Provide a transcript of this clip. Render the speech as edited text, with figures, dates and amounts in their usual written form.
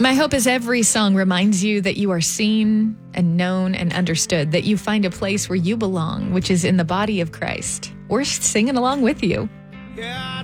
My hope is every song reminds you that you are seen and known and understood, that you find a place where you belong, which is in the body of Christ. We're singing along with you. Yeah.